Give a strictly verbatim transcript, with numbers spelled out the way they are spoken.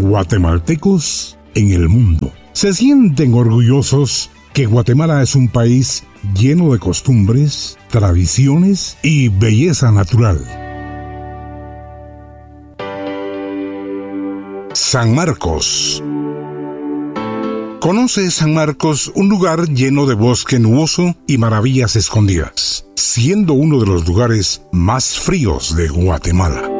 guatemaltecos en el mundo. Se sienten orgullosos que Guatemala es un país lleno de costumbres, tradiciones y belleza natural. San Marcos. Conoce San Marcos, un lugar lleno de bosque nuboso y maravillas escondidas, siendo uno de los lugares más fríos de Guatemala.